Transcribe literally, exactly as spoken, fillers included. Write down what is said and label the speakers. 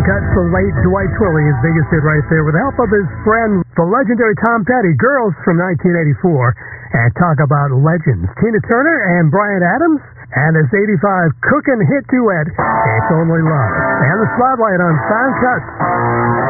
Speaker 1: Cuts, the late Dwight Twilley, his biggest hit right there, with the help of his friend, the legendary Tom Petty. Girls from nineteen eighty-four. And talk about legends. Tina Turner and Bryan Adams. And his eighty-five cooking hit duet, It's Only Love. And the spotlight on Sound Cuts.